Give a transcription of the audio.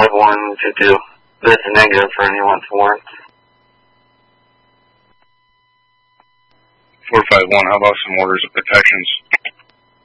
451-52. That's a negative for anyone to warrant. 451, how about some orders of protections?